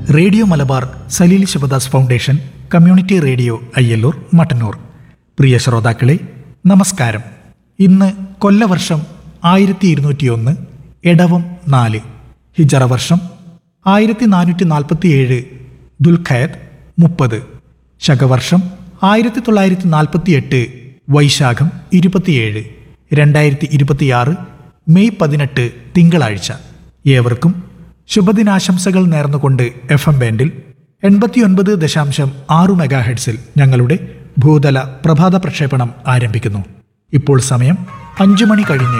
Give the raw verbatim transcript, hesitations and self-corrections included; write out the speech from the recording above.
Radio Malabar Saleel Sivadas foundation community radio Ayyallur Mattannur. പ്രിയ ശ്രോതാക്കളെ, നമസ്കാരം. ഇന്ന് കൊല്ലവർഷം ആയിരത്തി ഇരുന്നൂറ്റിയൊന്ന് എടവം നാല്, ഹിജറ വർഷം ആയിരത്തി നാനൂറ്റി നാൽപ്പത്തിയേഴ് ദുൽഖയദ് മുപ്പത്, ശകവർഷം ആയിരത്തി തൊള്ളായിരത്തി നാൽപ്പത്തി എട്ട് വൈശാഖം ഇരുപത്തിയേഴ്, രണ്ടായിരത്തി ഇരുപത്തിയാറ് മെയ് പതിനെട്ട് തിങ്കളാഴ്ച. ഏവർക്കും ശുഭദിനാശംസകൾ നേർന്നുകൊണ്ട് എഫ് എം ബാൻഡിൽ എൺപത്തിയൊൻപത് ദശാംശം ആറ് മെഗാ ഹെഡ്സിൽ ഞങ്ങളുടെ ഭൂതല പ്രഭാത പ്രക്ഷേപണം ആരംഭിക്കുന്നു. ഇപ്പോൾ സമയം അഞ്ചു മണി കഴിഞ്ഞ്